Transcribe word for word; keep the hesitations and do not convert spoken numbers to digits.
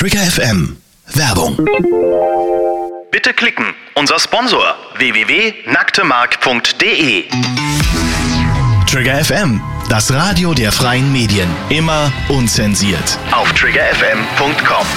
Trigger F M. Werbung. Bitte klicken. Unser Sponsor w w w punkt nacktemark punkt d e. Trigger F M, das Radio der freien Medien. Immer unzensiert. Auf trigger f m punkt com.